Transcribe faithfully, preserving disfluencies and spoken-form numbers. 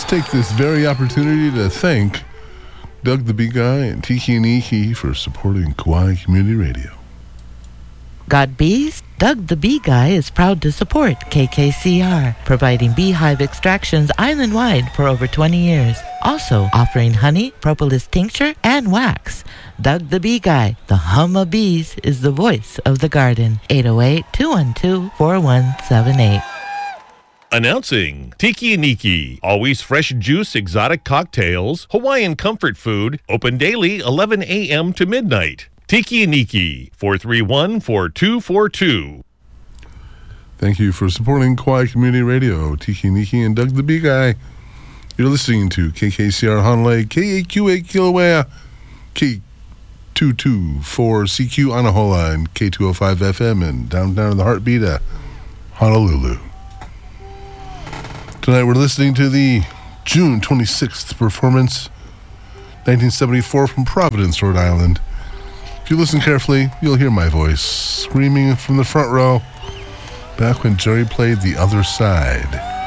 take this very opportunity to thank Doug the Bee Guy and Tiki and Iki for supporting Kauai Community Radio. Got bees? Doug the Bee Guy is proud to support K K C R, providing beehive extractions island-wide for over twenty years. Also offering honey, propolis tincture, and wax. Doug the Bee Guy, the hum of bees, is the voice of the garden. eight oh eight, two one two, four one seven eight. Announcing Tiki and Iki, always fresh juice, exotic cocktails, Hawaiian comfort food, open daily eleven a.m. to midnight. Tiki and Iki, four three one, four two four two. Thank you for supporting Kauai Community Radio, Tiki and Iki and Doug the Bee Guy. You're listening to K K C R Honolulu, K A Q A Kilauea, K two two four C Q Anahola, and K two oh five F M, and down down in the heartbeat of Honolulu. Tonight we're listening to the June twenty-sixth performance, nineteen seventy-four, from Providence, Rhode Island. If you listen carefully, you'll hear my voice screaming from the front row back when Jerry played The Other Side.